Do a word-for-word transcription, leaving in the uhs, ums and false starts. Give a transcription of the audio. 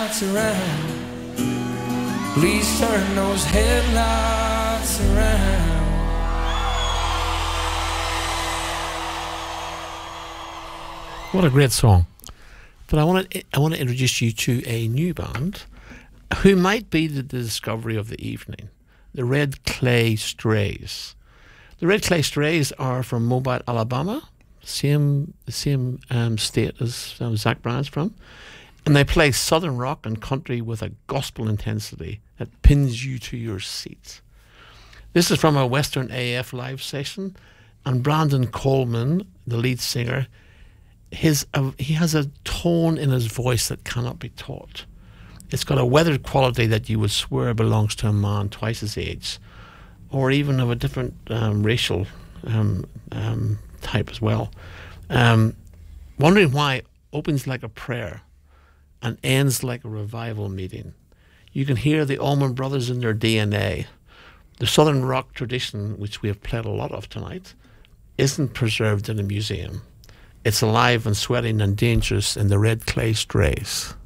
around. Please turn those headlights around. What a great song. But I want to I want to introduce you to a new band who might be the, the discovery of the evening, the Red Clay Strays. The Red Clay Strays are from Mobile, Alabama, same same um, state as um, Zach Bryan's from, and they play southern rock and country with a gospel intensity that pins you to your seat. This is from a Western A F live session, and Brandon Coleman, the lead singer, his uh, he has a tone in his voice that cannot be taught. It's got a weathered quality that you would swear belongs to a man twice his age, or even of a different um, racial um, um, type as well. Um, Wondering Why opens like a prayer and ends like a revival meeting. You can hear the Allman Brothers in their D N A. The southern rock tradition, which we have played a lot of tonight, isn't preserved in a museum. It's alive and sweating and dangerous in the Red Clay Strays.